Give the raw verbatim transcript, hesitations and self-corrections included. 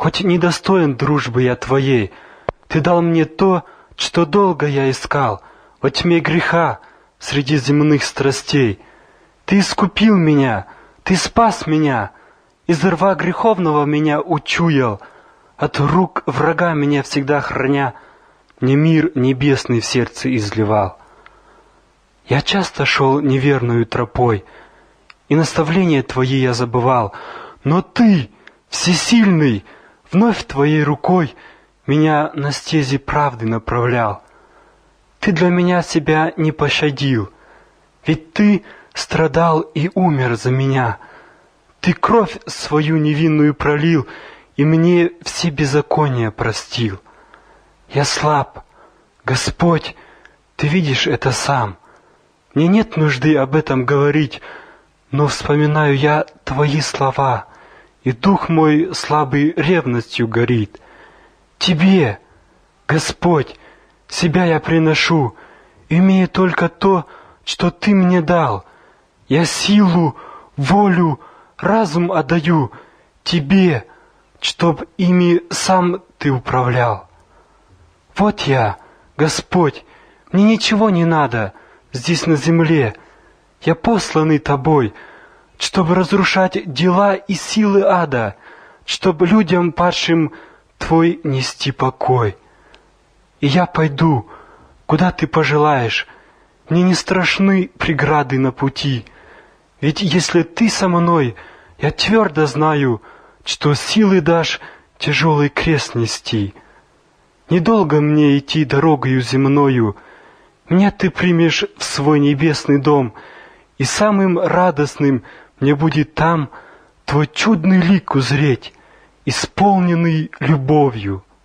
Хоть недостоин дружбы я Твоей, Ты дал мне то, что долго я искал, во тьме греха, среди земных страстей. Ты искупил меня, Ты спас меня, из рва греховного меня учуял, от рук врага меня всегда храня, мне мир небесный в сердце изливал. Я часто шел неверную тропой, и наставления Твои я забывал, но Ты, всесильный, вновь Твоей рукой меня на стези правды направлял. Ты для меня себя не пощадил, ведь Ты страдал и умер за меня. Ты кровь свою невинную пролил и мне все беззакония простил. Я слаб, Господь, Ты видишь это сам. Мне нет нужды об этом говорить, но вспоминаю я Твои слова, и дух мой слабый ревностью горит. Тебе, Господь, себя я приношу, имея только то, что Ты мне дал. Я силу, волю, разум отдаю Тебе, чтоб ими сам Ты управлял. Вот я, Господь, мне ничего не надо здесь на земле. Я посланный Тобой, чтобы разрушать дела и силы ада, чтобы людям падшим Твой нести покой. И я пойду, куда Ты пожелаешь, мне не страшны преграды на пути, ведь если Ты со мной, я твердо знаю, что силы дашь тяжелый крест нести. Недолго мне идти дорогою земною, меня Ты примешь в свой небесный дом, и самым радостным мне будет там Твой чудный лик узреть, исполненный любовью.